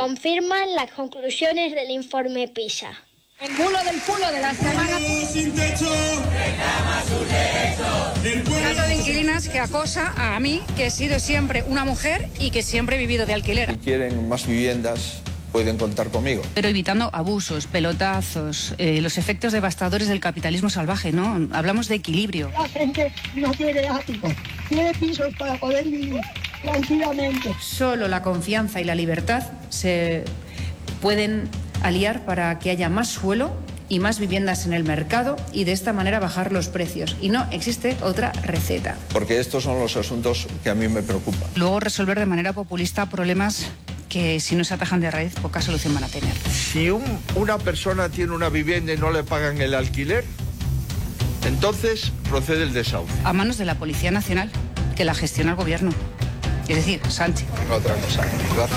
confirman las conclusiones del informe PISA. El bulo del culo de la semana. Sin techo, reclama sus derechos. Trato de inquilinas que acosa a mí, que he sido siempre una mujer y que siempre he vivido de alquiler. Si quieren más viviendas, pueden contar conmigo. Pero evitando abusos, pelotazos, los efectos devastadores del capitalismo salvaje, ¿no? Hablamos de equilibrio. La gente no tiene ático, tiene pisos para poder vivir tranquilamente. Solo la confianza y la libertad se pueden aliar para que haya más suelo y más viviendas en el mercado y de esta manera bajar los precios. Y no existe otra receta. Porque estos son los asuntos que a mí me preocupan. Luego resolver de manera populista problemas que si no se atajan de raíz poca solución van a tener. Si una persona tiene una vivienda y no le pagan el alquiler, entonces procede el desahucio. A manos de la Policía Nacional, que la gestiona el gobierno. Es decir, Sánchez. Otra cosa. Gracias.